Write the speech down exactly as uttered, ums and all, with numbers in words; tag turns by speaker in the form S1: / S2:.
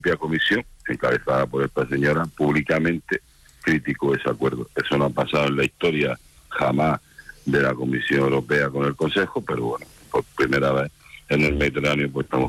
S1: propia comisión, encabezada por esta señora, públicamente criticó ese acuerdo. Eso no ha pasado en la historia jamás de la Comisión Europea con el Consejo, pero bueno, por primera vez en el Mediterráneo pues estamos